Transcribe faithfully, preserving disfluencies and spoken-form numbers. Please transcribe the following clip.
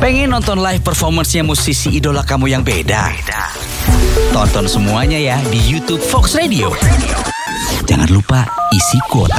Pengen nonton live performance-nya musisi idola kamu yang beda? Tonton semuanya ya di YouTube Fox Radio. Jangan lupa isi kuota.